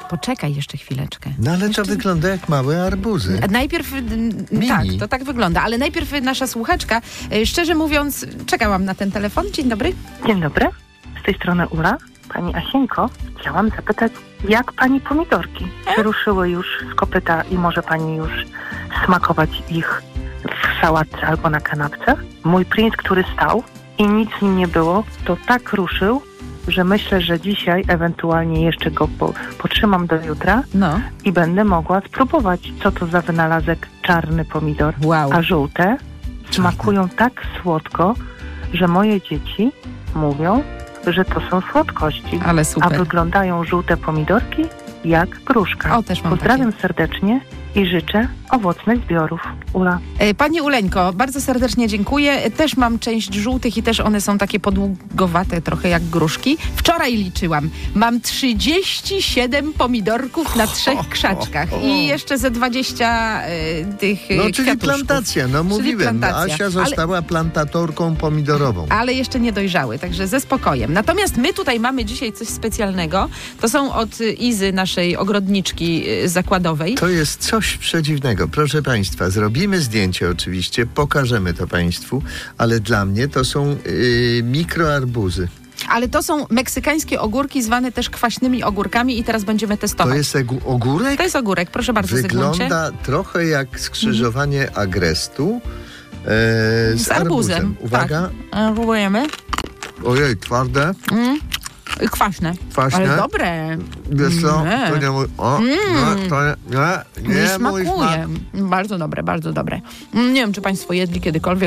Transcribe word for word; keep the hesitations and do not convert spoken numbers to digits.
poczekaj jeszcze chwileczkę. No ale jeszcze... to wygląda jak małe arbuzy. Najpierw, Mini. tak, to tak wygląda, ale najpierw nasza słuchaczka, szczerze mówiąc, czekałam na ten telefon. Dzień dobry. Dzień dobry, z tej strony Ula. Pani Asienko, chciałam zapytać, jak pani pomidorki? Czy ruszyły już z kopyta i może pani już smakować ich w sałatce albo na kanapce? Mój princ, który stał i nic z nim nie było, to tak ruszył, że myślę, że dzisiaj ewentualnie jeszcze go po, potrzymam do jutra No. i będę mogła spróbować, co to za wynalazek czarny pomidor. Wow. A żółte smakują tak słodko, że moje dzieci mówią, że to są słodkości. Ale A super. wyglądają żółte pomidorki jak gruszka. O, też mam Pozdrawiam serdecznie i życzę owocnych zbiorów. Ula. E, Pani Uleńko, bardzo serdecznie dziękuję. Też mam część żółtych i też one są takie podługowate trochę jak gruszki. Wczoraj liczyłam. Mam trzydzieści siedem pomidorków na trzech krzaczkach i jeszcze ze dwadzieścia e, tych No czyli kwiatuszków. plantacja, no Czyli mówiłem. plantacja. Asia została ale... plantatorką pomidorową. Ale jeszcze nie dojrzały, także ze spokojem. Natomiast my tutaj mamy dzisiaj coś specjalnego. To są od Izy, naszej ogrodniczki zakładowej. To jest coś przedziwnego. Proszę Państwa, zrobimy zdjęcie oczywiście, pokażemy to Państwu, ale dla mnie to są yy, mikroarbuzy. Ale to są meksykańskie ogórki, zwane też kwaśnymi ogórkami i teraz będziemy testować. To jest egu- ogórek? To jest ogórek, proszę bardzo, Wygląda Zygmuncie. trochę jak skrzyżowanie mm. agrestu e, z, z arbuzem. arbuzem. Uwaga. Tak. Próbujemy. Ojej, twarde. Mm. Kwaśne. Kwaśne. Ale dobre. Wiesz co? Nie. To nie mój... O, Mm. no, to nie, nie, Nie nie mój smak. smakuje. Bardzo dobre, bardzo dobre. Nie wiem, czy Państwo jedli kiedykolwiek